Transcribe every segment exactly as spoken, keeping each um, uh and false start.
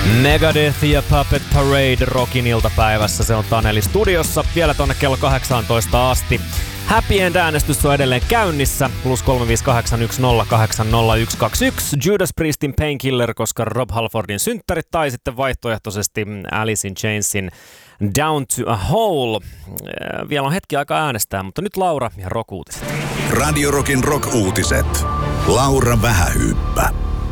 Megadeth ja Puppet Parade Rockin iltapäivässä. Se on Taneli studiossa vielä tonne kello kahdeksantoista asti. Happy End-äänestys on edelleen käynnissä. Plus kolme viisi kahdeksan yksi nolla kahdeksan nolla yksi kaksi yksi. Judas Priestin Painkiller, koska Rob Halfordin synttärit, tai sitten vaihtoehtoisesti Alice in Chainsin Down to a Hole. Vielä on hetki aikaa äänestää, mutta nyt Laura ja Rock-uutiset. Radio Rockin Rock-uutiset. Laura Vähähyyppä.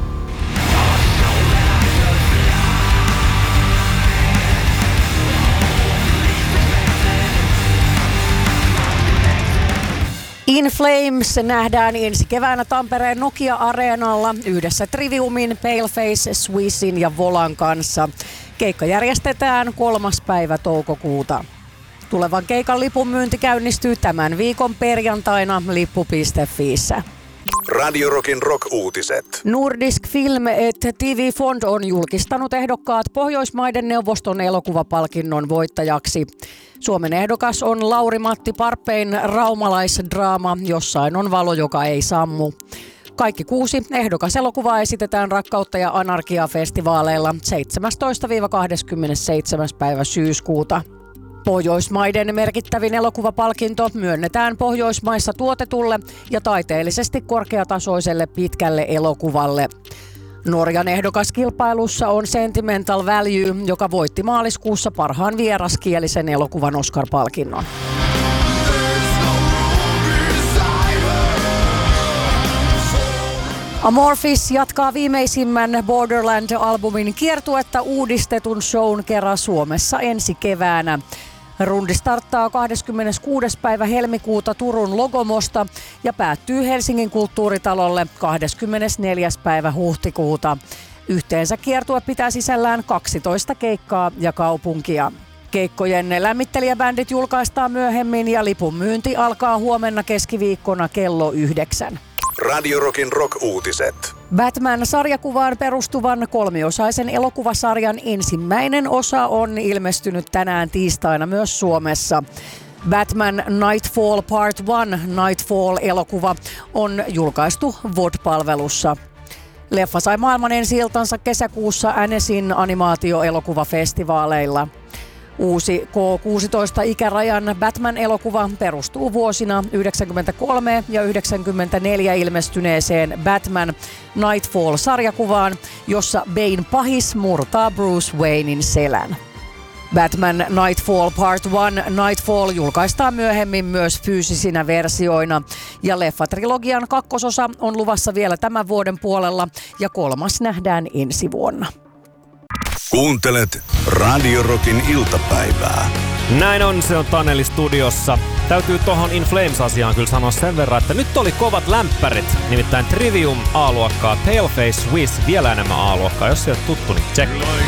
In Flames nähdään ensi keväänä Tampereen Nokia-areenalla yhdessä Triviumin, Paleface, Swissin ja Volan kanssa. Keikka järjestetään kolmas päivä toukokuuta. Tulevan keikan lipun myynti käynnistyy tämän viikon perjantaina lippu piste fiissä. Radio Rockin Rock-uutiset. Nordisk Film et T V Fond on julkistanut ehdokkaat Pohjoismaiden neuvoston elokuvapalkinnon voittajaksi. Suomen ehdokas on Lauri-Matti Parppein raumalaisdraama Jossain on valo, joka ei sammu. Kaikki kuusi ehdokaselokuvaa esitetään Rakkautta ja anarkia-festivaaleilla seitsemästoista kahdeskymmenesseitsemäs päivä syyskuuta. Pohjoismaiden merkittävin elokuvapalkinto myönnetään Pohjoismaissa tuotetulle ja taiteellisesti korkeatasoiselle pitkälle elokuvalle. Norjan ehdokaskilpailussa on Sentimental Value, joka voitti maaliskuussa parhaan vieraskielisen elokuvan Oscar-palkinnon. Amorphis jatkaa viimeisimmän Borderland-albumin kiertuetta uudistetun shown kerran Suomessa ensi keväänä. Rundi starttaa kahdeskymmeneskuudes päivä helmikuuta Turun Logomosta ja päättyy Helsingin kulttuuritalolle kahdeskymmenesneljäs päivä huhtikuuta. Yhteensä kiertue pitää sisällään kaksitoista keikkaa ja kaupunkia. Keikkojen lämmittelijäbändit julkaistaan myöhemmin ja lipun myynti alkaa huomenna keskiviikkona kello yhdeksän. Radio Rockin Rock-uutiset. Batman-sarjakuvaan perustuvan kolmiosaisen elokuvasarjan ensimmäinen osa on ilmestynyt tänään tiistaina myös Suomessa. Batman Nightfall Part yksi Nightfall-elokuva on julkaistu V O D-palvelussa. Leffa sai maailman ensi-iltansa kesäkuussa Annesin animaatioelokuvafestivaaleilla. Uusi K kuusitoista-ikärajan Batman-elokuva perustuu vuosina yhdeksänkymmentäkolme ja yhdeksänkymmentäneljä ilmestyneeseen Batman Nightfall-sarjakuvaan, jossa Bane pahis murtaa Bruce Waynein selän. Batman Nightfall Part yksi Nightfall julkaistaan myöhemmin myös fyysisinä versioina, ja leffatrilogian kakkososa on luvassa vielä tämän vuoden puolella ja kolmas nähdään ensi vuonna. Kuuntelet Radio Rockin iltapäivää. Näin on, se on Taneli studiossa. Täytyy tohon In Flames-asiaan kyllä sanoa sen verran, että nyt oli kovat lämpärit. Nimittäin Trivium A-luokkaa, Paleface, Swiss vielä enemmän A-luokkaa. Jos se ei ole tuttu, niin check.